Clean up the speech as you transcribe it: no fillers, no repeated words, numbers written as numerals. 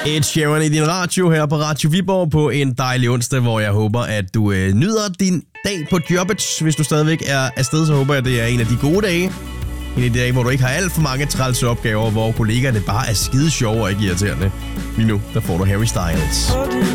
Ed Sheeran i din radio her på Radio Viborg på en dejlig onsdag, hvor jeg håber, at du nyder din dag på jobbet. Hvis du stadigvæk er afsted, så håber jeg, at det er en af de gode dage. En af de dage, hvor du ikke har alt for mange trælse opgaver, hvor kollegerne bare er skide sjove og ikke irriterende. Lige nu, der får du Harry Styles.